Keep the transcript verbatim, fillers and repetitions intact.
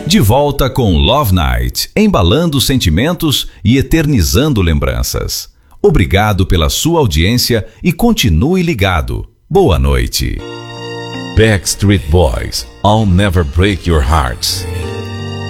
De volta com Love Night, embalando sentimentos e eternizando lembranças. Obrigado pela sua audiência e continue ligado. Boa noite. Backstreet Boys, I'll Never Break Your Hearts.